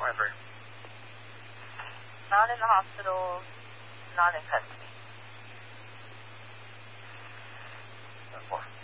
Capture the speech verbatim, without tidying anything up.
Wherever. Not in the hospital, not in custody. Ten four.